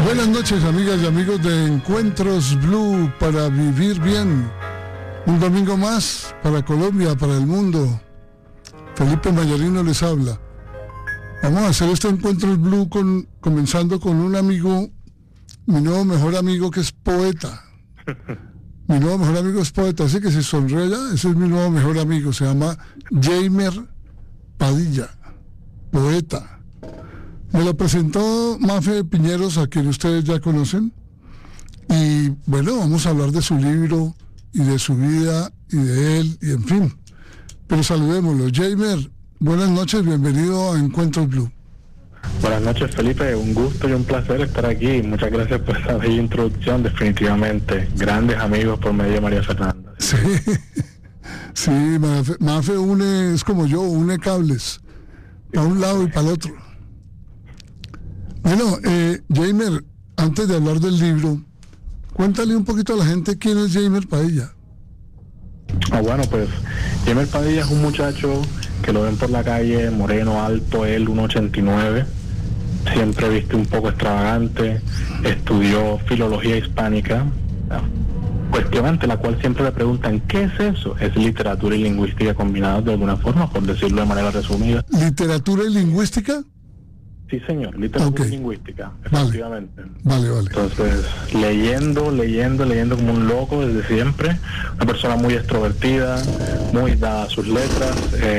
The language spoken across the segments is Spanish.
Buenas noches, amigas y amigos de Encuentros Blue para vivir bien. Un domingo más para Colombia, para el mundo. Felipe Mayarino les habla. Vamos a hacer este Encuentros Blue comenzando con un amigo, mi nuevo mejor amigo, que es poeta. Mi nuevo mejor amigo es poeta, así que si sonríe, ese es mi nuevo mejor amigo, se llama Jeimer Padilla, poeta. Me lo presentó Mafe Piñeros, a quien ustedes ya conocen, y bueno, vamos a hablar de su libro y de su vida y de él, y en fin. Pero saludémoslo. Jeimer, buenas noches, bienvenido a Encuentros Blue. Buenas noches, Felipe, un gusto y un placer estar aquí. Muchas gracias por esa bella introducción, definitivamente. Grandes amigos por medio de María Fernanda. Sí, sí, Mafe es como yo, une cables, para un lado y para el otro. Bueno, Jeimer, antes de hablar del libro, cuéntale un poquito a la gente quién es Jeimer Padilla. Bueno, pues Jeimer Padilla es un muchacho que lo ven por la calle, moreno, alto, él 1,89, siempre viste un poco extravagante, estudió filología hispánica, cuestión ante la cual siempre le preguntan ¿qué es eso? Es literatura y lingüística combinadas de alguna forma, por decirlo de manera resumida. ¿Literatura y lingüística? Sí, señor, literatura y lingüística, efectivamente. Vale. Entonces, leyendo como un loco desde siempre, una persona muy extrovertida, muy dada a sus letras.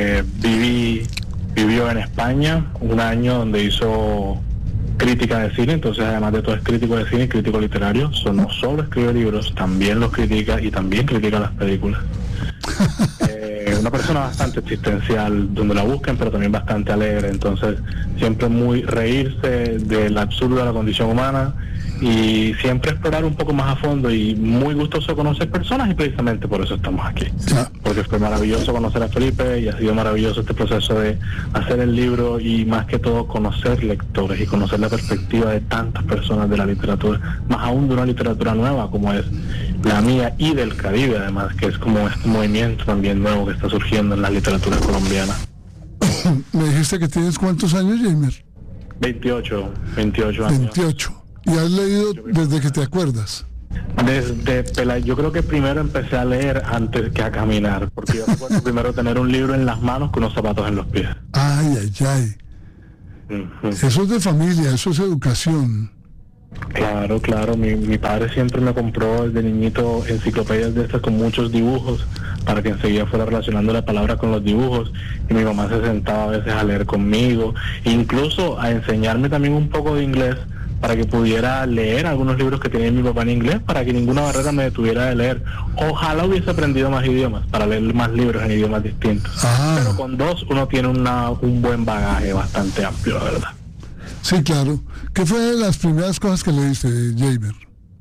Vivió en España un año donde hizo crítica de cine, entonces además de todo es crítico de cine y crítico literario. No solo escribe libros, también los critica y también critica las películas. Una persona bastante existencial, donde la busquen, pero también bastante alegre, entonces siempre muy reírse del absurdo de la condición humana y siempre explorar un poco más a fondo, y muy gustoso de conocer personas, y precisamente por eso estamos aquí, porque fue maravilloso conocer a Felipe y ha sido maravilloso este proceso de hacer el libro y más que todo conocer lectores y conocer la perspectiva de tantas personas de la literatura, más aún de una literatura nueva como es la mía y del Caribe, además, que es como este movimiento también nuevo que está surgiendo en la literatura colombiana. Me dijiste que tienes ¿cuántos años, Jeimer? 28 años. 28. ¿Y has leído desde que te acuerdas? Yo creo que primero empecé a leer antes que a caminar, porque yo recuerdo primero tener un libro en las manos con unos zapatos en los pies. Ay. Eso es de familia, eso es educación. Claro, mi padre siempre me compró desde niñito enciclopedias de estas con muchos dibujos para que enseguida fuera relacionando la palabra con los dibujos, y mi mamá se sentaba a veces a leer conmigo, incluso a enseñarme también un poco de inglés para que pudiera leer algunos libros que tenía mi papá en inglés, para que ninguna barrera me detuviera de leer. Ojalá hubiese aprendido más idiomas, para leer más libros en idiomas distintos. Pero con dos uno tiene un buen bagaje bastante amplio, la verdad. Sí, claro. ¿Qué fue de las primeras cosas que leíste, Jeimer?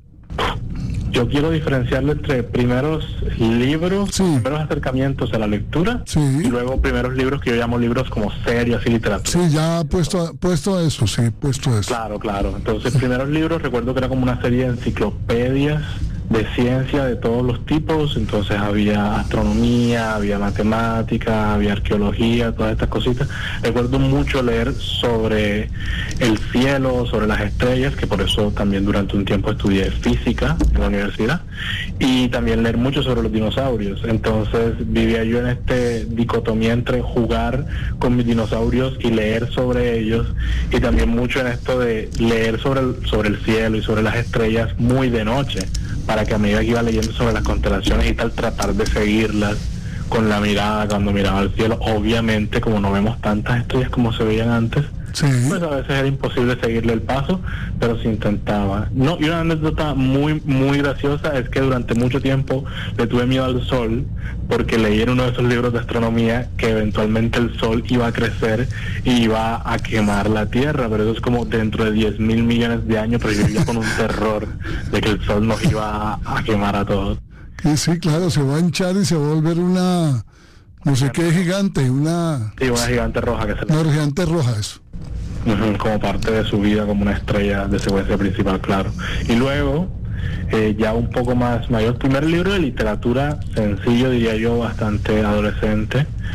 Yo quiero diferenciarlo entre primeros libros, primeros acercamientos a la lectura, y luego primeros libros que yo llamo libros como serios y literatura. Sí, ya puesto a eso. Claro. Entonces, primeros libros, recuerdo que era como una serie de enciclopedias de ciencia de todos los tipos, entonces había astronomía, había matemática, había arqueología, todas estas cositas. Recuerdo mucho leer sobre el cielo, sobre las estrellas, que por eso también durante un tiempo estudié física en la universidad, y también leer mucho sobre los dinosaurios. Entonces vivía yo en este dicotomía entre jugar con mis dinosaurios y leer sobre ellos, y también mucho en esto de leer sobre el cielo y sobre las estrellas muy de noche, para que a medida que iba leyendo sobre las constelaciones y tal, tratar de seguirlas con la mirada cuando miraba al cielo. Obviamente, como no vemos tantas estrellas como se veían antes, pues a veces era imposible seguirle el paso, pero se intentaba. Y una anécdota muy, muy graciosa es que durante mucho tiempo le tuve miedo al sol, porque leí en uno de esos libros de astronomía que eventualmente el sol iba a crecer y iba a quemar la Tierra, pero eso es como dentro de 10.000 millones de años, pero yo vivía con un terror de que el sol nos iba a quemar a todos. Sí, claro, se va a hinchar y se va a volver una, no sé qué gigante, una gigante roja una gigante roja, eso. Como parte de su vida como una estrella de secuencia principal, claro. Y luego, ya un poco más mayor, primer libro de literatura sencillo, diría yo, bastante adolescente,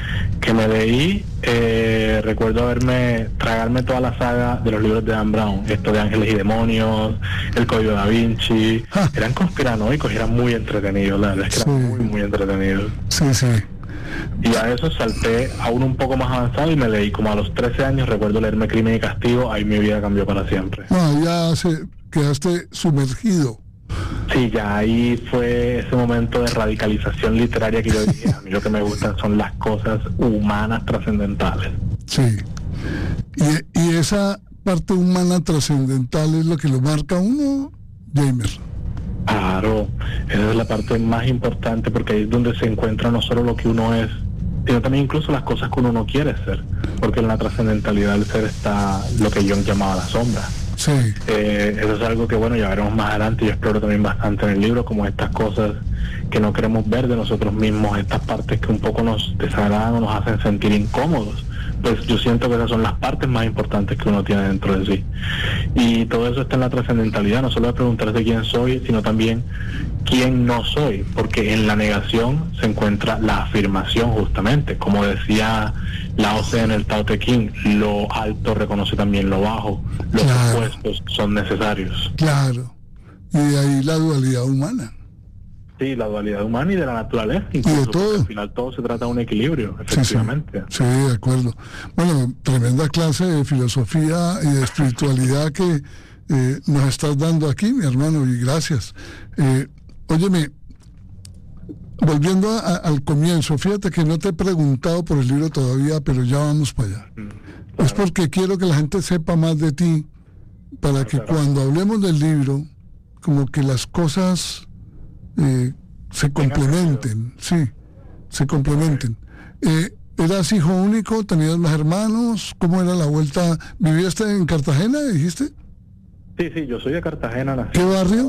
Que me leí, recuerdo tragarme toda la saga de los libros de Dan Brown, esto de Ángeles y Demonios, El Código Da Vinci. Eran conspiranoicos y eran muy entretenidos, la verdad es que eran muy entretenidos. Sí. Y a eso salté a uno un poco más avanzado y me leí como a los 13 años, recuerdo leerme Crimen y Castigo, ahí mi vida cambió para siempre. Quedaste sumergido. Sí, ya ahí fue ese momento de radicalización literaria que yo dije, a mí lo que me gustan son las cosas humanas trascendentales. Sí. Y esa parte humana trascendental es lo que lo marca uno, Jamer. Claro, esa es la parte más importante porque ahí es donde se encuentra no solo lo que uno es, sino también incluso las cosas que uno no quiere ser, porque en la trascendentalidad del ser está lo que Jung llamaba la sombra. Sí. Eso es algo que, bueno, ya veremos más adelante. Yo exploro también bastante en el libro, como estas cosas que no queremos ver de nosotros mismos, estas partes que un poco nos desagradan o nos hacen sentir incómodos. Pues yo siento que esas son las partes más importantes que uno tiene dentro de sí. Y todo eso está en la trascendentalidad, no solo de preguntarse quién soy, sino también quién no soy, porque en la negación se encuentra la afirmación justamente. Como decía Lao Tse en el Tao Te Ching, lo alto reconoce también lo bajo, los opuestos son necesarios. Claro, y de ahí la dualidad humana. Sí, la dualidad humana y de la naturaleza, incluso, y de todo. Al final todo se trata de un equilibrio, efectivamente. Sí, de acuerdo. Bueno, tremenda clase de filosofía y de espiritualidad que nos estás dando aquí, mi hermano, y gracias. Óyeme, volviendo al comienzo, fíjate que no te he preguntado por el libro todavía, pero ya vamos para allá. Claro. Es porque quiero que la gente sepa más de ti, para que cuando hablemos del libro, como que las cosas se complementen, se complementen. ¿Eras hijo único? ¿Tenías más hermanos? ¿Cómo era la vuelta? ¿Vivías en Cartagena, dijiste? Sí, yo soy de Cartagena. Nací. ¿Qué barrio?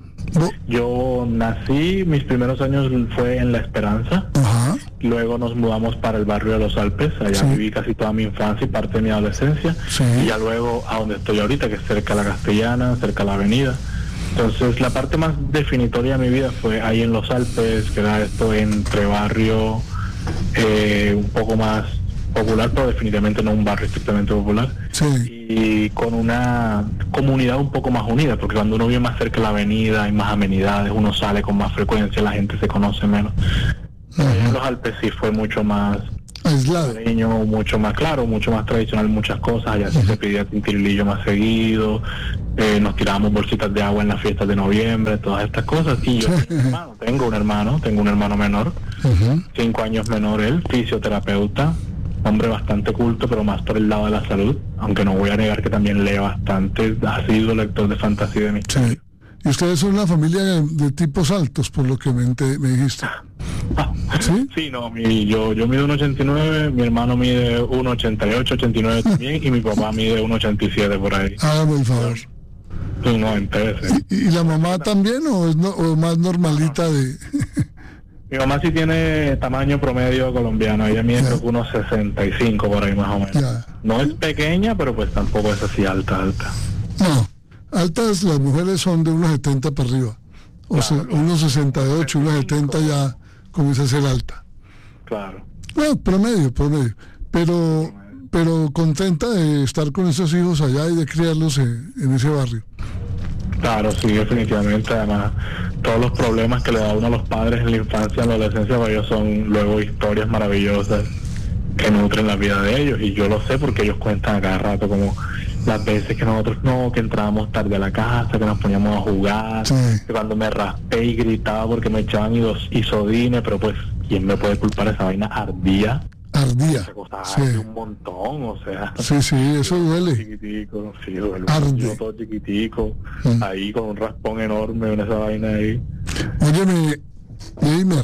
Yo nací, mis primeros años fue en La Esperanza. Ajá. Luego nos mudamos para el barrio de Los Alpes. Allá viví casi toda mi infancia y parte de mi adolescencia. Y ya luego a donde estoy ahorita, que es cerca de la Castellana, cerca de la avenida. Entonces la parte más definitoria de mi vida fue ahí en Los Alpes, que era esto entre barrio un poco más popular, pero definitivamente no un barrio estrictamente popular, y con una comunidad un poco más unida, porque cuando uno vive más cerca de la avenida hay más amenidades, uno sale con más frecuencia, la gente se conoce menos. En Los Alpes sí fue mucho más aislado, mucho más claro, mucho más tradicional, muchas cosas. Allá sí se pedía tintirilillo más seguido, nos tirábamos bolsitas de agua en las fiestas de noviembre, todas estas cosas. Y yo tengo un hermano menor, 5 años menor él, fisioterapeuta, hombre bastante culto, pero más por el lado de la salud, aunque no voy a negar que también lee bastante, ha sido lector de fantasía y de misterio. Sí. Y ustedes son una familia de tipos altos, por lo que me dijiste. ¿Sí? Sí, no, yo mido 1,89, mi hermano mide 1,88, 89 también, y mi papá mide 1,87 por ahí. Hágame el favor. Sí, no, entonces. ¿Y la mamá también o más normalita de...? Mi mamá sí tiene tamaño promedio colombiano, ella mide creo que unos 65 por ahí más o menos. No es pequeña, pero pues tampoco es así alta. No, altas las mujeres son de unos 70 para arriba. Unos 68, unos 70 ya comienza a ser alta. Claro. No, promedio. Pero contenta de estar con esos hijos allá y de criarlos en ese barrio. Claro, sí, definitivamente. Además, todos los problemas que le da uno a los padres en la infancia, en la adolescencia, para ellos son luego historias maravillosas que nutren la vida de ellos. Y yo lo sé porque ellos cuentan a cada rato como las veces que nosotros que entrábamos tarde a la casa, que nos poníamos a jugar, que cuando me raspé y gritaba porque me echaban isodine, pero pues, ¿quién me puede culpar? Esa vaina ardía. Ardía. Un montón, o sea. Sí, eso duele. Chiquitico, sí, duele. Todo chiquitico, ahí con un raspón enorme en esa vaina ahí. Óyeme, Jamer,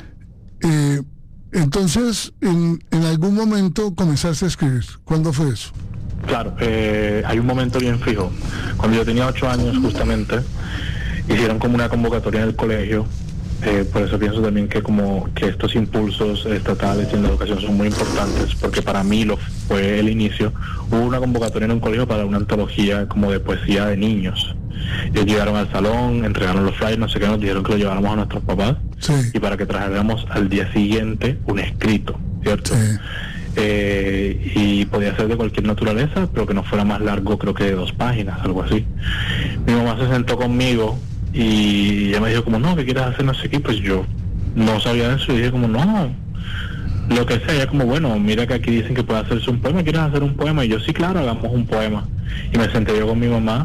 entonces, en algún momento comenzaste a escribir. ¿Cuándo fue eso? Claro, hay un momento bien fijo. Cuando yo tenía 8 años, justamente, hicieron como una convocatoria en el colegio. Por eso pienso también que estos impulsos estatales en la educación son muy importantes, porque para mí fue el inicio. Hubo una convocatoria en un colegio para una antología como de poesía de niños. Ellos llegaron al salón, entregaron los flyers, no sé qué, nos dijeron que lo lleváramos a nuestros papás y para que trajéramos al día siguiente un escrito. ¿cierto? Sí. Y podía ser de cualquier naturaleza, pero que no fuera más largo, creo que de 2 páginas, algo así. Mi mamá se sentó conmigo y ella me dijo como, no, ¿qué quieres hacer? No sé qué. Pues yo no sabía de eso y dije como, no, lo que sea. Ella como, bueno, mira que aquí dicen que puede hacerse un poema, ¿quieres hacer un poema? Y yo, sí, claro, hagamos un poema. Y me senté yo con mi mamá,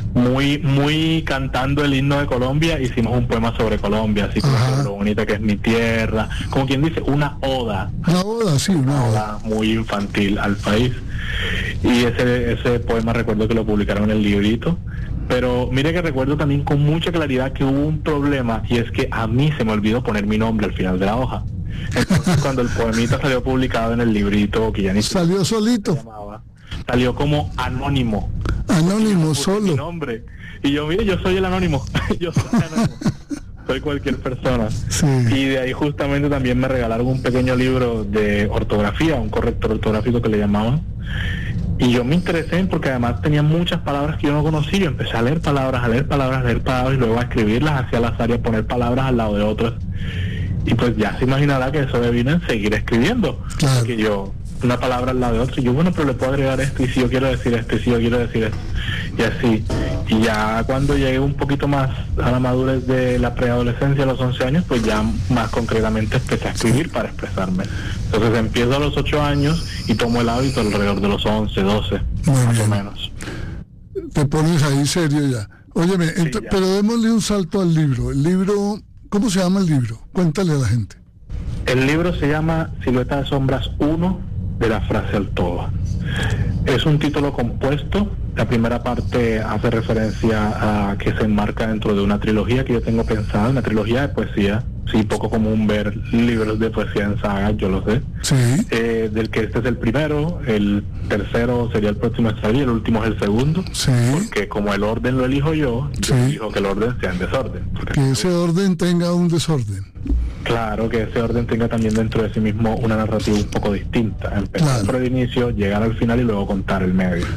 muy cantando el himno de Colombia. Hicimos un poema sobre Colombia, así como sobre lo bonita que es mi tierra, como quien dice, una oda. Una oda, sí, una oda muy infantil al país. Y ese poema recuerdo que lo publicaron en el librito. Pero mire que recuerdo también con mucha claridad que hubo un problema, y es que a mí se me olvidó poner mi nombre al final de la hoja. Entonces cuando el poemita salió publicado en el librito, que ya ni salió solito, salió como anónimo. Anónimo, solo. Mi nombre. Y yo, mire, yo soy el anónimo. Yo soy anónimo. Soy cualquier persona. Sí. Y de ahí justamente también me regalaron un pequeño libro de ortografía, un corrector ortográfico que le llamaban. Y yo me interesé porque además tenía muchas palabras que yo no conocía. Yo empecé a leer palabras, y luego a escribirlas hacia las áreas, poner palabras al lado de otras. Y pues ya se imaginará que eso me vino en seguir escribiendo. Claro. Porque yo, una palabra al lado de otra, y yo, bueno, pero le puedo agregar esto, y si yo quiero decir esto, y si yo quiero decir esto, y así. Y ya cuando llegué un poquito más a la madurez de la preadolescencia, a los 11 años, pues ya más concretamente empecé a escribir para expresarme. Entonces empiezo a los 8 años y tomo el hábito alrededor de los 11, 12, más o menos. Te pones ahí serio ya. Óyeme, Sí, ya. pero démosle un salto al libro. El libro, ¿cómo se llama el libro? Cuéntale a la gente. El libro se llama Silueta de Sombras 1, de la frase al todo. Es un título compuesto. La primera parte hace referencia a que se enmarca dentro de una trilogía que yo tengo pensada, una trilogía de poesía. Sí, poco común ver libros de poesía en saga, yo lo sé. Sí. Del que este es el primero, el tercero sería el próximo a salir, el último es el segundo. Sí. Porque como el orden lo elijo yo, Sí. yo elijo que el orden sea en desorden. Que ese orden tenga un desorden. Claro, que ese orden tenga también dentro de sí mismo una narrativa un poco distinta. Empezar Claro. por el inicio, llegar al final y luego contar el medio.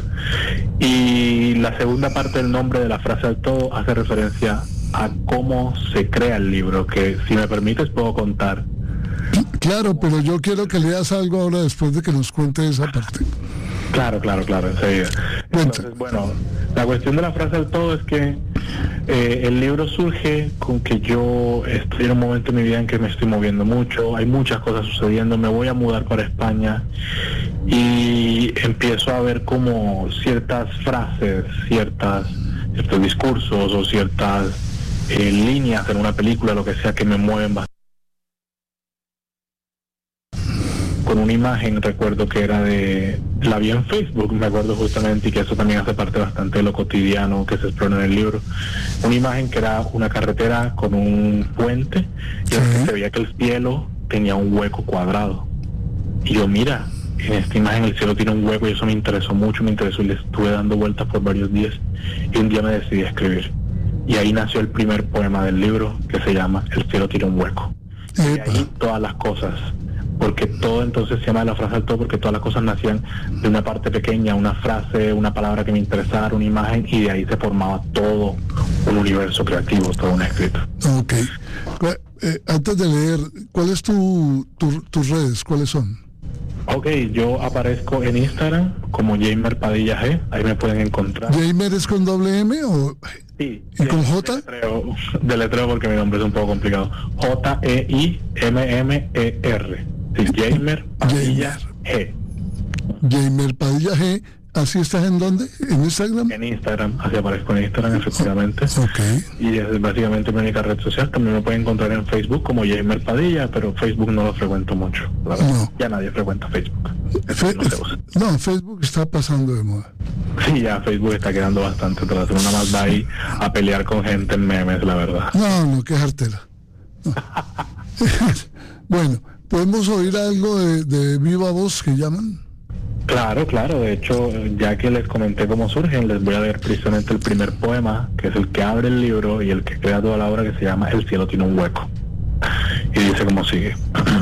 Y la segunda parte del nombre de la frase al todo hace referencia a cómo se crea el libro, que si me permites puedo contar. Claro, pero yo quiero que leas algo ahora después de que nos cuente esa parte. Claro, enseguida. Entonces, bueno, la cuestión de la frase al todo es que el libro surge con que yo estoy en un momento en mi vida en que me estoy moviendo mucho, hay muchas cosas sucediendo, me voy a mudar para España y empiezo a ver como ciertas frases, ciertos discursos o ciertas líneas en una película, lo que sea, que me mueven bastante. Con una imagen, recuerdo que era la vi en Facebook, me acuerdo justamente, y que eso también hace parte bastante de lo cotidiano que se explora en el libro. Una imagen que era una carretera con un puente, y en que se veía que el cielo tenía un hueco cuadrado. Y yo, mira, en esta imagen el cielo tiene un hueco, y eso me interesó y le estuve dando vueltas por varios días, y un día me decidí a escribir. Y ahí nació el primer poema del libro, que se llama El cielo tiene un hueco. Y ahí todas las cosas, porque todo entonces se llama la frase al todo, porque todas las cosas nacían de una parte pequeña, una frase, una palabra que me interesara, una imagen, y de ahí se formaba todo un universo creativo, todo un escrito. Ok. Antes de leer, ¿cuáles tus redes? ¿Cuáles son? Ok, yo aparezco en Instagram como Jamer Padilla G, ahí me pueden encontrar. ¿Jamer es con doble M o...? Sí. ¿Y con J? Deletreo porque mi nombre es un poco complicado. J-E-I-M-M-E-R. Sí, Jamer Padilla G. Jamer Padilla G. ¿Así estás en dónde? ¿En Instagram? En Instagram, así aparezco en Instagram, efectivamente. Ok. Y es básicamente mi única red social. También me pueden encontrar en Facebook como Jamer Padilla, pero Facebook no lo frecuento mucho, la verdad. No. Ya nadie frecuenta Facebook. No se usa. No, Facebook está pasando de moda. Sí, ya Facebook está quedando bastante atrás. Uno más va ahí a pelear con gente en memes, la verdad. No, quejártela. No. Bueno, ¿podemos oír algo de viva voz que llaman? Claro, de hecho, ya que les comenté cómo surgen, les voy a leer precisamente el primer poema, que es el que abre el libro y el que crea toda la obra, que se llama El cielo tiene un hueco. Y dice como sigue.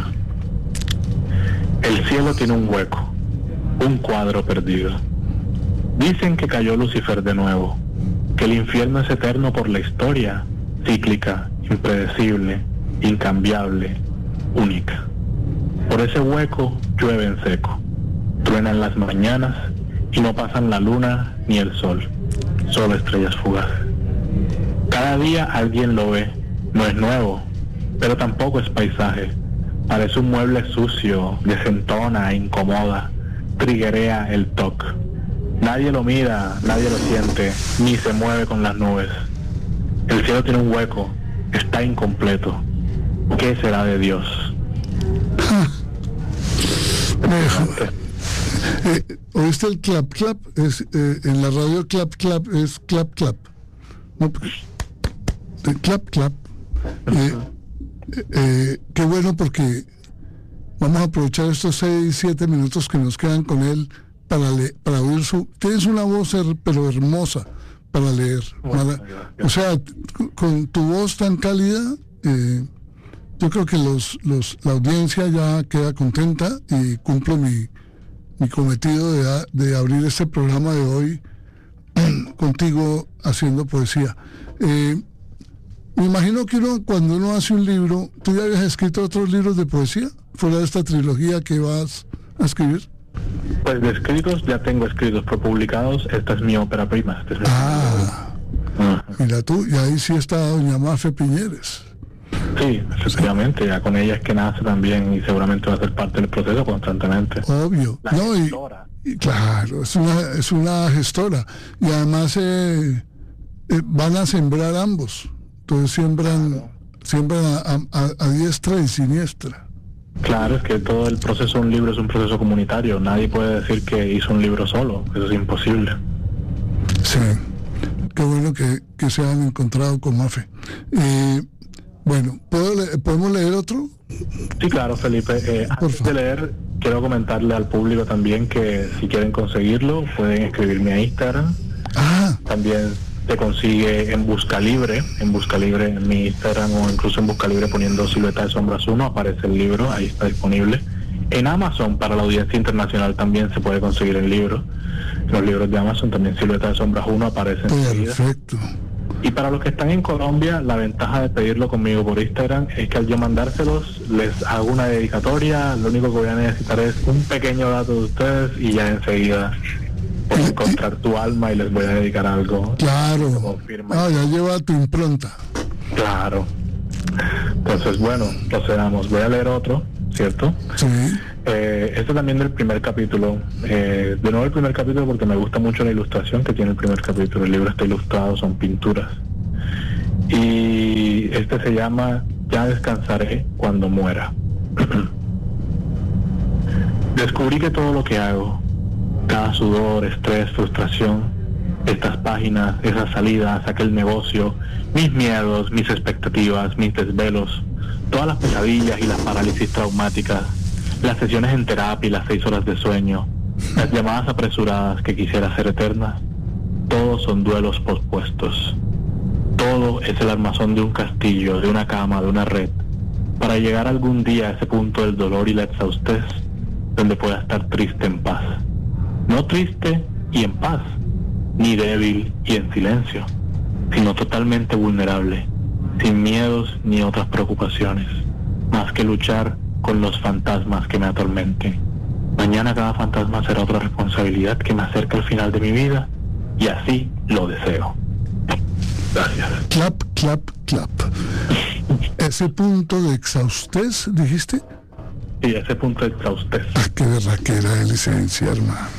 El cielo tiene un hueco, un cuadro perdido. Dicen que cayó Lucifer de nuevo, que el infierno es eterno por la historia, cíclica, impredecible, incambiable, única. Por ese hueco llueve en seco, truenan las mañanas y no pasan la luna ni el sol, solo estrellas fugaces. Cada día alguien lo ve, no es nuevo, pero tampoco es paisaje. Parece un mueble sucio, desentona, incomoda, triguea el toque. Nadie lo mira, nadie lo siente, ni se mueve con las nubes. El cielo tiene un hueco, está incompleto. ¿Qué será de Dios? ¿Oíste el clap clap? En la radio clap clap es clap clap. No, clap clap. Qué bueno, porque vamos a aprovechar estos 6-7 minutos que nos quedan con él para oír su... Tienes una voz pero hermosa para leer. O sea, con tu voz tan cálida, yo creo que la audiencia ya queda contenta y cumplo mi cometido de abrir este programa de hoy contigo haciendo poesía. Me imagino que cuando uno hace un libro, ¿tú ya habías escrito otros libros de poesía fuera de esta trilogía que vas a escribir? Pues de escritos ya tengo escritos, pero publicados, esta es mi ópera prima. Mira tú, y ahí sí está doña Mafe Piñeres. Sí, efectivamente, ya con ella es que nace también y seguramente va a ser parte del proceso constantemente. Obvio. La no, gestora. Y claro, es una gestora. Y además van a sembrar ambos. Entonces siembran a diestra y siniestra. Claro, es que todo el proceso de un libro es un proceso comunitario. Nadie puede decir que hizo un libro solo. Eso es imposible. Sí. Qué bueno que se han encontrado con Mafe. Bueno, ¿podemos leer otro? Sí, claro, Felipe. Antes de leer, quiero comentarle al público también que si quieren conseguirlo, pueden escribirme a Instagram. También se consigue en Buscalibre, en mi Instagram, o incluso en Buscalibre poniendo Silueta de Sombras 1, aparece el libro, ahí está disponible. En Amazon, para la audiencia internacional, también se puede conseguir el libro. Los libros de Amazon, también Silueta de Sombras 1 aparecen enseguida. Perfecto. Y para los que están en Colombia, la ventaja de pedirlo conmigo por Instagram es que al yo mandárselos, les hago una dedicatoria. Lo único que voy a necesitar es un pequeño dato de ustedes y ya enseguida voy a encontrar tu alma y les voy a dedicar algo. Claro. Ya lleva tu impronta. Claro. Entonces, bueno, procedamos. Voy a leer otro, ¿cierto? Sí. Este también del primer capítulo. De nuevo el primer capítulo porque me gusta mucho la ilustración que tiene el primer capítulo. El libro está ilustrado, son pinturas. Y este se llama Ya descansaré cuando muera. Descubrí que todo lo que hago, cada sudor, estrés, frustración, estas páginas, esas salidas, aquel negocio, mis miedos, mis expectativas, mis desvelos, todas las pesadillas y las parálisis traumáticas, las sesiones en terapia y las 6 horas de sueño, las llamadas apresuradas que quisiera ser eternas, todos son duelos pospuestos. Todo es el armazón de un castillo, de una cama, de una red, para llegar algún día a ese punto del dolor y la exhaustez, donde pueda estar triste en paz. No triste y en paz, ni débil y en silencio, sino totalmente vulnerable, sin miedos ni otras preocupaciones, más que luchar con los fantasmas que me atormenten. Mañana cada fantasma será otra responsabilidad que me acerca al final de mi vida, y así lo deseo. Gracias. Clap, clap, clap. Ese punto de exhaustez, ¿dijiste? Sí, ese punto de exhaustez. Qué berraquera de licencia, hermano.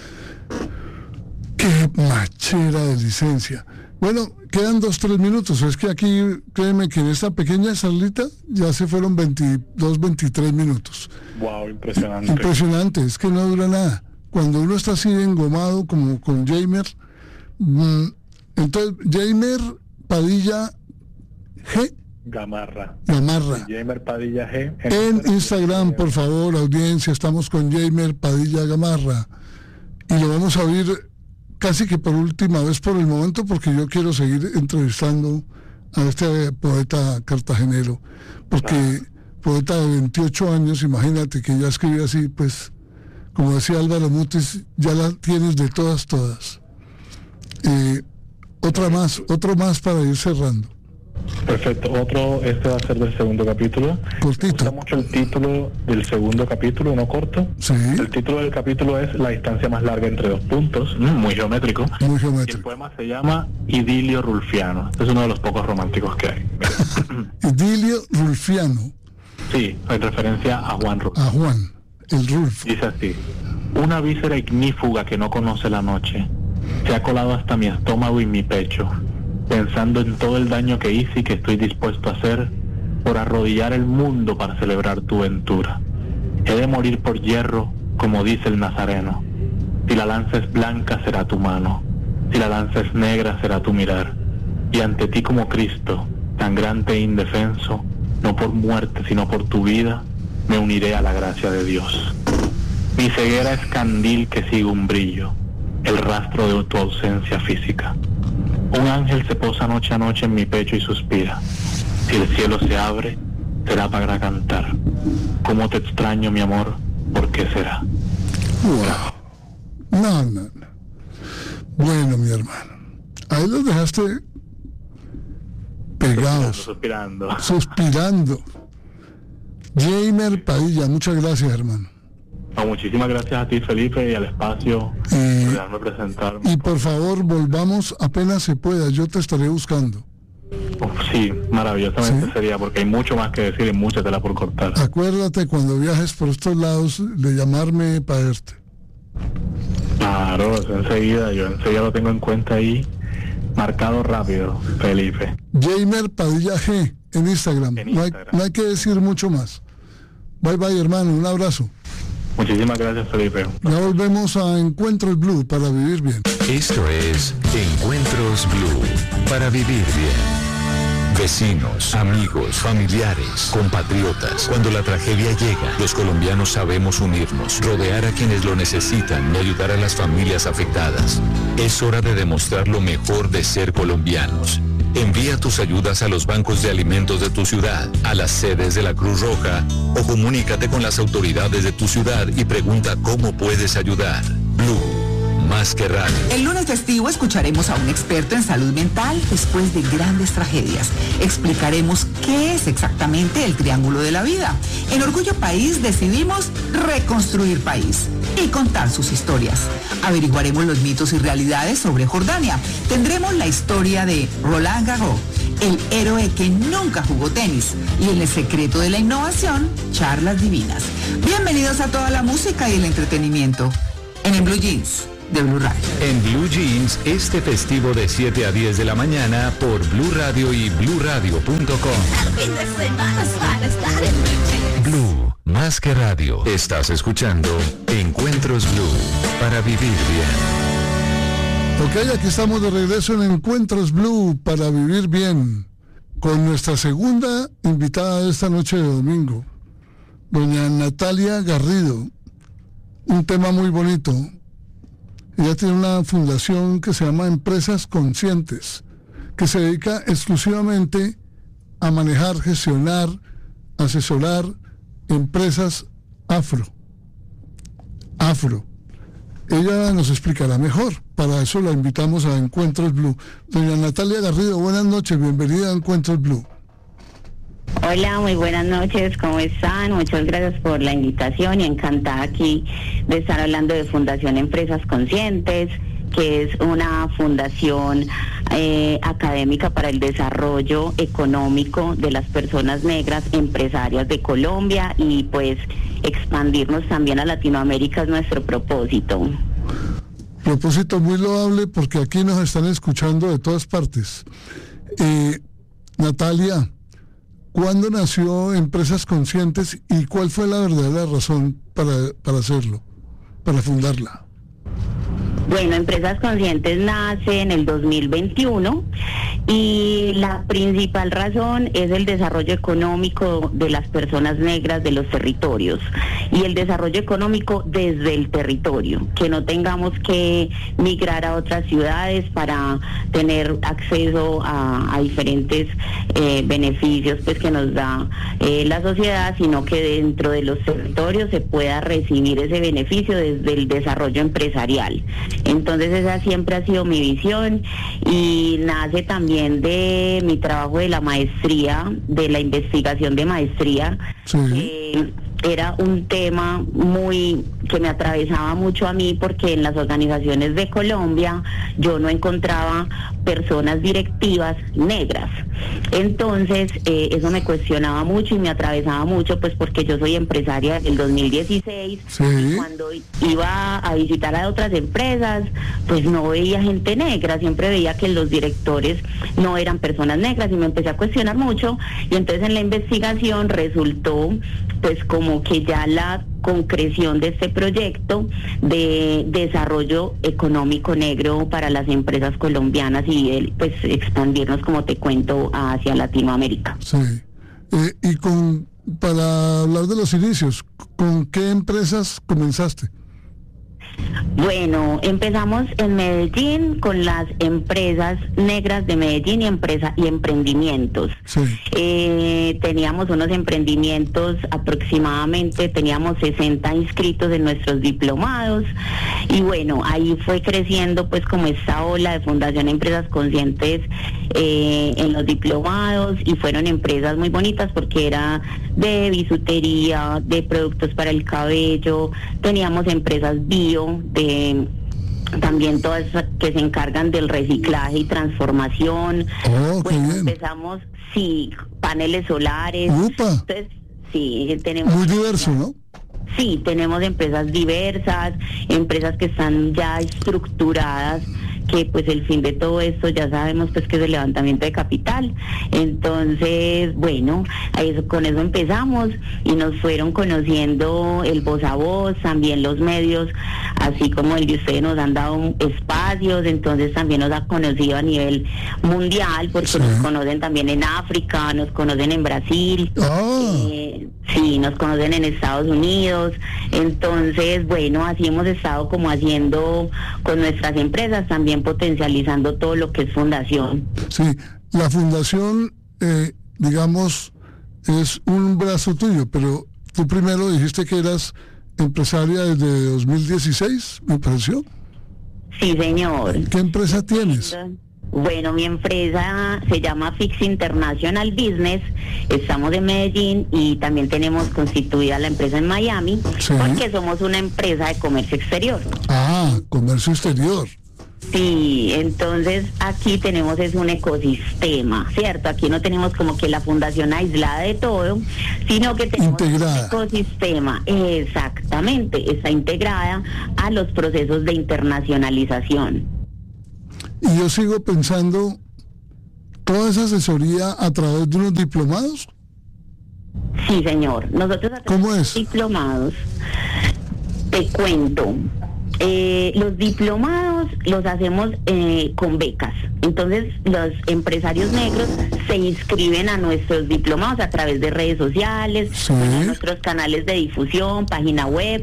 Qué machera de licencia. Bueno, quedan 2-3 minutos. Es que aquí, créeme que en esta pequeña salita ya se fueron 22-23 minutos. Wow, impresionante. Impresionante, es que no dura nada. Cuando uno está así engomado como con Jamer, entonces Jamer Padilla G. Gamarra. Jamer Padilla G. En Instagram, por favor, audiencia, estamos con Jamer Padilla Gamarra. Y lo vamos a oír casi que por última vez por el momento, porque yo quiero seguir entrevistando a este poeta cartagenero, porque poeta de 28 años, imagínate que ya escribe así, pues, como decía Álvaro Mutis, ya la tienes de todas. Otro más para ir cerrando. Perfecto. Este va a ser del segundo capítulo. Cortito. Me gusta mucho el título del segundo capítulo, no corto. Sí. El título del capítulo es La distancia más larga entre dos puntos, muy geométrico. Muy Y el geométrico. poema se llama Idilio Rulfiano. Este es uno de los pocos románticos que hay. Idilio Rulfiano. Sí, en referencia a Juan Rulfo. A Juan, el Rulfo. Dice así: una víscera ignífuga que no conoce la noche se ha colado hasta mi estómago y mi pecho, pensando en todo el daño que hice y que estoy dispuesto a hacer por arrodillar el mundo para celebrar tu ventura. He de morir por hierro, como dice el nazareno. Si la lanza es blanca, será tu mano. Si la lanza es negra, será tu mirar. Y ante ti como Cristo, sangrante e indefenso, no por muerte, sino por tu vida, me uniré a la gracia de Dios. Mi ceguera es candil que sigue un brillo, el rastro de tu ausencia física. Un ángel se posa noche a noche en mi pecho y suspira. Si el cielo se abre, será para cantar. Cómo te extraño, mi amor, ¿por qué será? Wow. No. Bueno, mi hermano. Ahí los dejaste pegados, Suspirando. Jamer Padilla, muchas gracias, hermano. No, muchísimas gracias a ti, Felipe, y al espacio por dejarme presentarme. Y por favor, volvamos apenas se pueda, yo te estaré buscando. Sí, maravillosamente ¿Sí? sería, porque hay mucho más que decir y mucha tela por cortar. Acuérdate cuando viajes por estos lados de llamarme para verte. Claro, eso enseguida lo tengo en cuenta ahí, marcado rápido, Felipe. Jamer Padilla G en Instagram. No hay que decir mucho más. Bye bye, hermano, un abrazo. Muchísimas gracias, Felipe. Ya volvemos a Encuentros Blue para vivir bien. Esto es Encuentros Blue para vivir bien. Vecinos, amigos, familiares, compatriotas. Cuando la tragedia llega, los colombianos sabemos unirnos, rodear a quienes lo necesitan y ayudar a las familias afectadas. Es hora de demostrar lo mejor de ser colombianos. Envía tus ayudas a los bancos de alimentos de tu ciudad, a las sedes de la Cruz Roja o comunícate con las autoridades de tu ciudad y pregunta cómo puedes ayudar. Blue, más que radio. El lunes festivo escucharemos a un experto en salud mental después de grandes tragedias. Explicaremos qué es exactamente el triángulo de la vida. En Orgullo País decidimos reconstruir país y contar sus historias. Averiguaremos los mitos y realidades sobre Jordania. Tendremos la historia de Roland Garros, el héroe que nunca jugó tenis, y en el secreto de la innovación, charlas divinas. Bienvenidos a toda la música y el entretenimiento en Blue Jeans de Blue Radio. En Blue Jeans, este festivo de 7 a 10 de la mañana por Blue Radio y BlueRadio.com. Blue, más que radio. Estás escuchando Encuentros Blue para vivir bien. Ok, aquí estamos de regreso en Encuentros Blue para vivir bien, con nuestra segunda invitada de esta noche de domingo, doña Natalia Garrido. Un tema muy bonito. Ella tiene una fundación que se llama Empresas Conscientes, que se dedica exclusivamente a manejar, gestionar, asesorar empresas afro. Ella nos explicará mejor. Para eso la invitamos a Encuentros Blue. Doña Natalia Garrido, buenas noches, bienvenida a Encuentros Blue. Hola, muy buenas noches, ¿cómo están? Muchas gracias por la invitación y encantada aquí de estar hablando de Fundación Empresas Conscientes, que es una fundación académica para el desarrollo económico de las personas negras empresarias de Colombia, y pues expandirnos también a Latinoamérica es nuestro propósito. Propósito muy loable, porque aquí nos están escuchando de todas partes. Natalia, ¿cuándo nació Empresas Conscientes y cuál fue la verdadera razón para hacerlo, para fundarla? Bueno, Empresas Conscientes nace en el 2021 y la principal razón es el desarrollo económico de las personas negras de los territorios, y el desarrollo económico desde el territorio, que no tengamos que migrar a otras ciudades para tener acceso a diferentes beneficios pues que nos da la sociedad, sino que dentro de los territorios se pueda recibir ese beneficio desde el desarrollo empresarial. Entonces esa siempre ha sido mi visión y nace también de mi trabajo de la maestría, de la investigación de maestría. Sí. Era un tema que me atravesaba mucho a mí, porque en las organizaciones de Colombia yo no encontraba personas directivas negras. Entonces eso me cuestionaba mucho y me atravesaba mucho, pues porque yo soy empresaria desde el 2016. Sí. Y cuando iba a visitar a otras empresas, pues no veía gente negra, siempre veía que los directores no eran personas negras y me empecé a cuestionar mucho. Y entonces en la investigación resultó pues como que ya la concreción de este proyecto de desarrollo económico negro para las empresas colombianas y pues expandirnos, como te cuento, hacia Latinoamérica. Sí. Y para hablar de los inicios, ¿con qué empresas comenzaste? Bueno, empezamos en Medellín con las empresas negras de Medellín y emprendimientos. Sí. Teníamos unos emprendimientos, aproximadamente teníamos 60 inscritos en nuestros diplomados y bueno, ahí fue creciendo pues como esta ola de Fundación Empresas Conscientes en los diplomados, y fueron empresas muy bonitas porque era de bisutería, de productos para el cabello, teníamos empresas bio, también todas que se encargan del reciclaje y transformación. Bueno, empezamos, sí, paneles solares. ¡Upa! Entonces, sí, tenemos... Muy diverso, ¿no? Sí, tenemos empresas diversas, empresas que están ya estructuradas, que pues el fin de todo esto ya sabemos pues que es el levantamiento de capital. Entonces, bueno, con eso empezamos y nos fueron conociendo el voz a voz, también los medios, así como el de ustedes nos han dado espacios, entonces también nos ha conocido a nivel mundial, porque sí, nos conocen también en África, nos conocen en Brasil, sí, nos conocen en Estados Unidos. Entonces, bueno, así hemos estado como haciendo con nuestras empresas, también potencializando todo lo que es fundación. Sí, la fundación, digamos, es un brazo tuyo, pero tú primero dijiste que eras empresaria desde 2016, me pareció. Sí, señor. ¿Qué empresa tienes? Bueno, mi empresa se llama Fix International Business, estamos en Medellín y también tenemos constituida la empresa en Miami, sí, porque somos una empresa de comercio exterior. Ah, comercio exterior. Sí, entonces aquí tenemos es un ecosistema, ¿cierto? Aquí no tenemos como que la fundación aislada de todo, sino que tenemos integrada, un ecosistema, exactamente, está integrada a los procesos de internacionalización. Y yo sigo pensando, ¿toda esa asesoría a través de unos diplomados? Sí, señor. Nosotros a través ¿Cómo es? de diplomados, te cuento, los diplomados los hacemos con becas. Entonces los empresarios negros se inscriben a nuestros diplomados a través de redes sociales, sí, a nuestros canales de difusión, página web.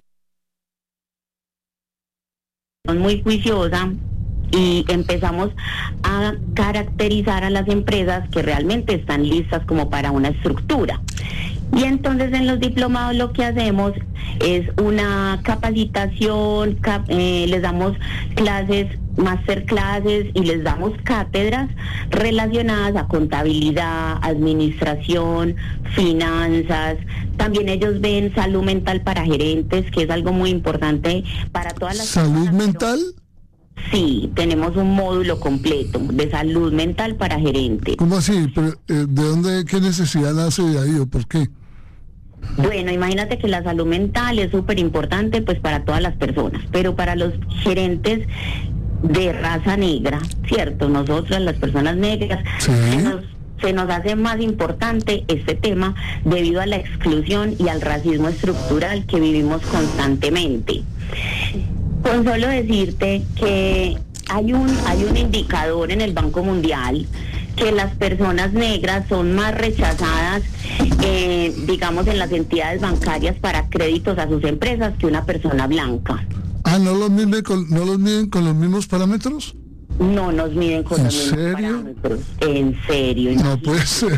Son muy juiciosa y empezamos a caracterizar a las empresas que realmente están listas como para una estructura. Y entonces en los diplomados lo que hacemos es una capacitación, les damos clases, masterclasses, y les damos cátedras relacionadas a contabilidad, administración, finanzas. También ellos ven salud mental para gerentes, que es algo muy importante para todas las ¿Salud personas, mental? Sí, tenemos un módulo completo de salud mental para gerentes. ¿Cómo así? Pero, ¿de dónde, qué necesidad nace de ahí o por qué? Bueno, imagínate que la salud mental es súper importante pues para todas las personas, pero para los gerentes de raza negra, ¿cierto? Nosotras, las personas negras, sí, se nos hace más importante este tema debido a la exclusión y al racismo estructural que vivimos constantemente. Con solo decirte que hay un indicador en el Banco Mundial que las personas negras son más rechazadas, digamos, en las entidades bancarias para créditos a sus empresas que una persona blanca. Ah, ¿no los miden con los mismos parámetros? No nos miden con los mismos serio? parámetros. En serio. No puede ser.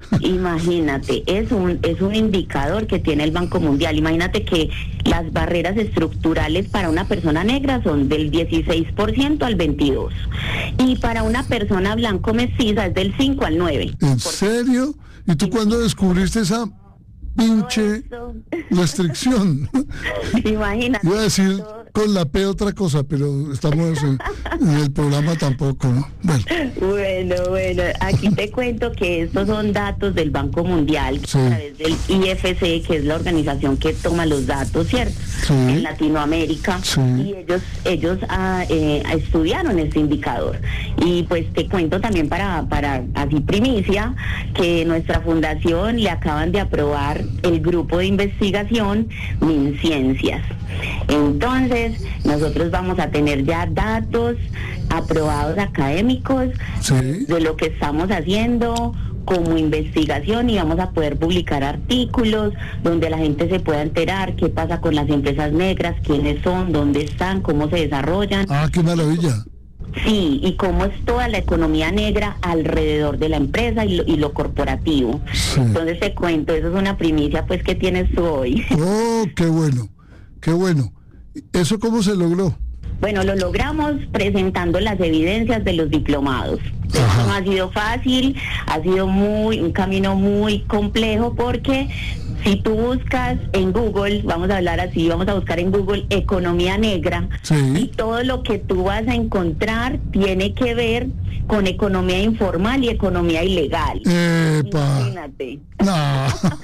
Imagínate, es un indicador que tiene el Banco Mundial. Imagínate que las barreras estructurales para una persona negra son del 16% al 22%. Y para una persona blanco mestiza es del 5 al 9%. ¿En serio? ¿Y tú cuándo descubriste esa pinche restricción? Imagínate. Iba a decir con la P otra cosa, pero estamos en el programa tampoco, ¿no? Bueno, aquí te cuento que estos son datos del Banco Mundial, sí, a través del IFC, que es la organización que toma los datos, ¿cierto? Sí. En Latinoamérica, sí, y ellos estudiaron este indicador. Y pues te cuento también para así primicia, que nuestra fundación le acaban de aprobar el grupo de investigación MinCiencias. Entonces, nosotros vamos a tener ya datos aprobados académicos, sí, de lo que estamos haciendo como investigación, y vamos a poder publicar artículos donde la gente se pueda enterar qué pasa con las empresas negras, quiénes son, dónde están, cómo se desarrollan. Ah, qué maravilla. Sí, y cómo es toda la economía negra alrededor de la empresa y lo corporativo. Sí. Entonces te cuento, eso es una primicia pues que tienes tú hoy. Oh, qué bueno, qué bueno. ¿Eso cómo se logró? Bueno, lo logramos presentando las evidencias de los diplomados. Esto no ha sido fácil, ha sido un camino muy complejo, porque si tú buscas en Google, vamos a buscar en Google economía negra, sí, y todo lo que tú vas a encontrar tiene que ver con economía informal y economía ilegal. Imagínate. No.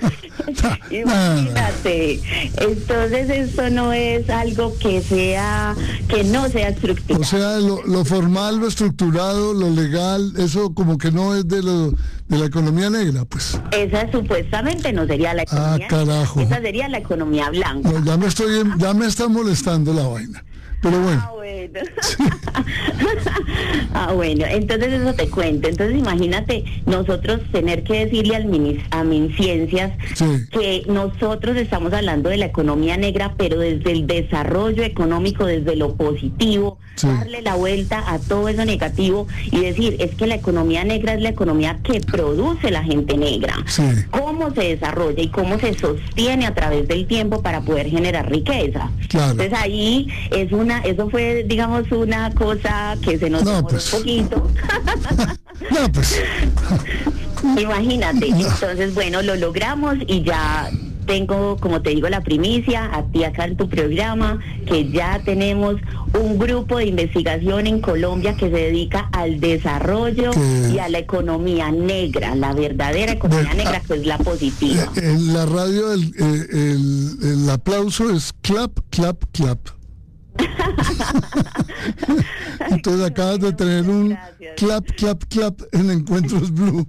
Imagínate. Entonces esto no es algo que no sea estructurado. O sea, lo formal, lo estructurado, lo legal, eso como que no es de la economía negra, pues. Esa supuestamente no sería la economía. Ah, carajo. Esa sería la economía blanca. No, ya me está molestando la vaina. Pero bueno. Ah, bueno. Bueno, entonces eso te cuento. Entonces imagínate nosotros tener que decirle a MinCiencias, sí, que nosotros estamos hablando de la economía negra, pero desde el desarrollo económico, desde lo positivo, sí, darle la vuelta a todo eso negativo y decir, es que la economía negra es la economía que produce la gente negra. Sí. Cómo se desarrolla y cómo se sostiene a través del tiempo para poder generar riqueza. Claro. Entonces ahí eso fue, digamos, una cosa que se nos demoró un poquito. No, pues. Imagínate. Entonces, bueno, lo logramos y ya tengo, como te digo, la primicia a ti acá en tu programa, que ya tenemos un grupo de investigación en Colombia que se dedica al desarrollo y a la economía negra, la verdadera economía negra, que es la positiva. En la radio el aplauso es clap, clap, clap. Entonces acabas de tener un clap, clap, clap en Encuentros Blue.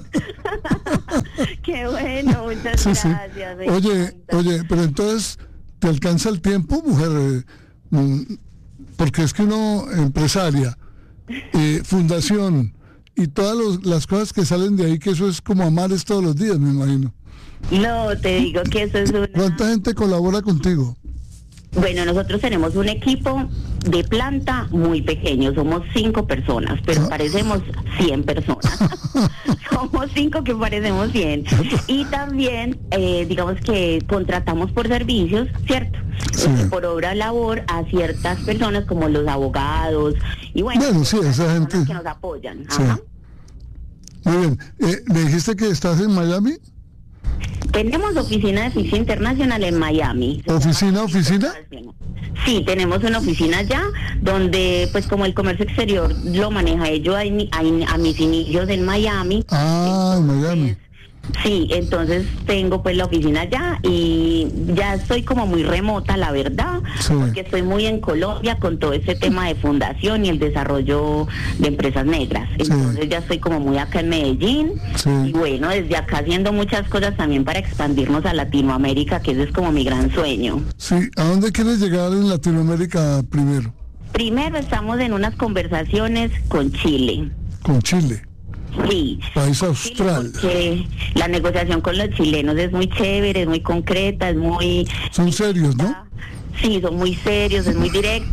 Qué bueno, muchas gracias. Oye, pero entonces, ¿te alcanza el tiempo, mujer? Porque es que uno, empresaria, fundación y todas las cosas que salen de ahí, que eso es como amares todos los días, me imagino. No, te digo que eso es una... ¿Cuánta gente colabora contigo? Bueno, nosotros tenemos un equipo de planta muy pequeño, somos 5 personas, pero parecemos 100 personas. Somos 5 que parecemos 100. Y también, digamos que contratamos por servicios, ¿cierto? Sí. Por obra labor a ciertas personas como los abogados y bueno sí, esa gente que nos apoyan. Sí. Ajá. Muy bien. ¿Me dijiste que estás en Miami? Tenemos oficina de FICSI Internacional en Miami. ¿Oficina? Sí, tenemos una oficina allá donde, pues como el comercio exterior lo maneja ellos a mis inicios en Miami. Ah, en Miami. Sí, entonces tengo pues la oficina allá y ya estoy como muy remota, la verdad, sí, porque estoy muy en Colombia con todo ese tema de fundación y el desarrollo de empresas negras. Entonces ya estoy como muy acá en Medellín, sí, y bueno, desde acá haciendo muchas cosas también para expandirnos a Latinoamérica, que ese es como mi gran sueño. Sí, ¿a dónde quieres llegar en Latinoamérica primero? Primero estamos en unas conversaciones con Chile. ¿Con Chile? Sí, país austral. Porque la negociación con los chilenos es muy chévere, es muy concreta, es muy... Son serios, ¿no? Sí, son muy serios, es muy directa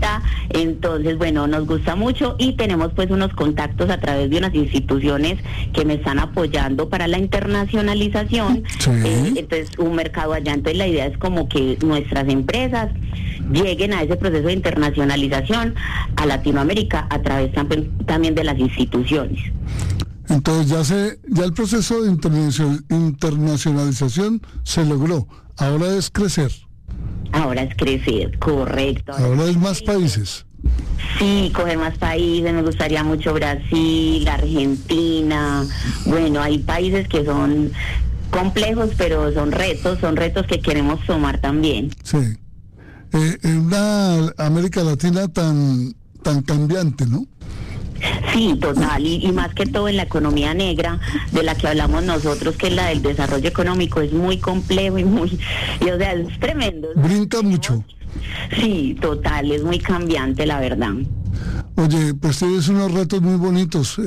Entonces, bueno, nos gusta mucho y tenemos pues unos contactos a través de unas instituciones que me están apoyando para la internacionalización. Sí. Entonces, un mercado allá. Entonces, la idea es como que nuestras empresas lleguen a ese proceso de internacionalización a Latinoamérica a través también de las instituciones. Entonces ya el proceso de internacionalización se logró. Ahora es crecer. Ahora es crecer, correcto. Ahora es más países. Sí, coger más países, me gustaría mucho Brasil, Argentina. Bueno, hay países que son complejos, pero son retos que queremos tomar también. Sí. En una América Latina tan cambiante, ¿no? Sí, total, y más que todo en la economía negra de la que hablamos nosotros, que es la del desarrollo económico, es muy complejo y o sea, es tremendo. Brinca mucho. Sí, total, es muy cambiante, la verdad. Oye, pues tienes unos retos muy bonitos.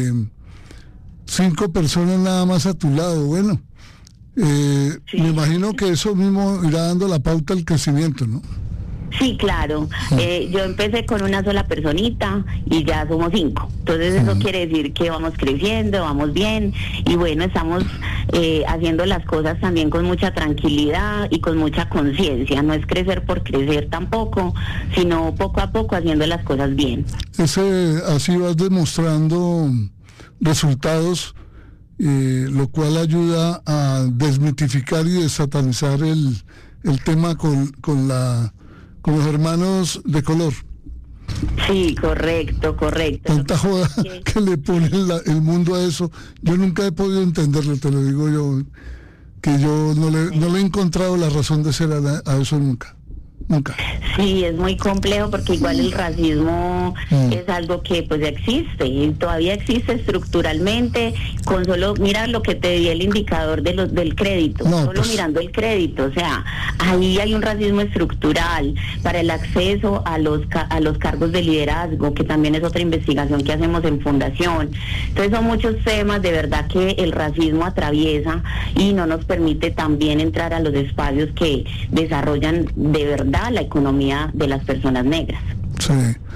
5 personas nada más a tu lado, bueno. Sí. Me imagino que eso mismo irá dando la pauta al crecimiento, ¿no? Sí, claro. Yo empecé con una sola personita y ya somos 5. Entonces eso quiere decir que vamos creciendo, vamos bien y bueno, estamos haciendo las cosas también con mucha tranquilidad y con mucha conciencia. No es crecer por crecer tampoco, sino poco a poco haciendo las cosas bien. Así vas demostrando resultados, lo cual ayuda a desmitificar y desatanizar el tema con los hermanos de color. Sí, correcto. Tanta joda que le pone el mundo a eso. Yo nunca he podido entenderlo, te lo digo yo, que yo no le he encontrado la razón de ser a eso nunca. Sí, es muy complejo porque igual el racismo es algo que pues existe y todavía existe estructuralmente. Con solo, mira lo que te di el indicador del crédito, mirando el crédito, o sea, ahí hay un racismo estructural para el acceso a los cargos de liderazgo, que también es otra investigación que hacemos en Fundación. Entonces son muchos temas de verdad que el racismo atraviesa y no nos permite también entrar a los espacios que desarrollan de verdad la economía de las personas negras. Sí.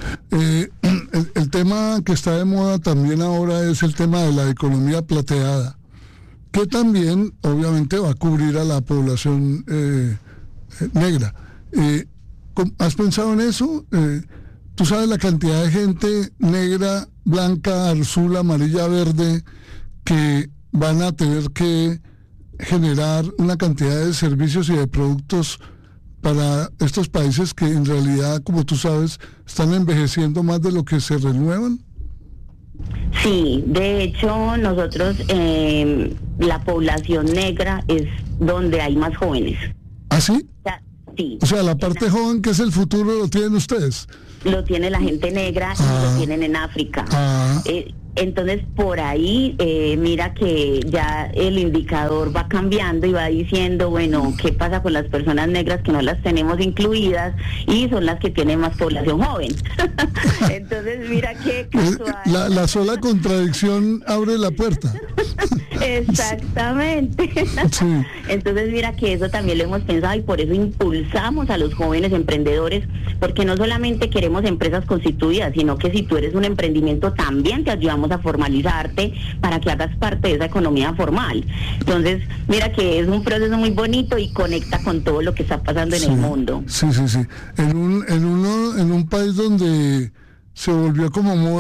El tema que está de moda también ahora es el tema de la economía plateada, que también obviamente va a cubrir a la población negra. ¿Has pensado en eso? ¿Tú sabes la cantidad de gente negra, blanca, azul, amarilla, verde, que van a tener que generar una cantidad de servicios y de productos para estos países que en realidad, como tú sabes, están envejeciendo más de lo que se renuevan? Sí, de hecho nosotros, la población negra es donde hay más jóvenes. ¿Ah, sí? Sí. O sea, la parte joven que es el futuro lo tienen ustedes. Lo tiene la gente negra y lo tienen en África. Entonces, por ahí, mira que ya el indicador va cambiando y va diciendo, bueno, ¿qué pasa con las personas negras que no las tenemos incluidas y son las que tienen más población joven? Entonces, mira qué casual. La sola contradicción abre la puerta. Exactamente. Sí. Entonces, mira que eso también lo hemos pensado y por eso impulsamos a los jóvenes emprendedores, porque no solamente queremos empresas constituidas, sino que si tú eres un emprendimiento también te ayudamos a formalizarte para que hagas parte de esa economía formal. Entonces, mira que es un proceso muy bonito y conecta con todo lo que está pasando en el mundo. Sí. En un país donde se volvió como moda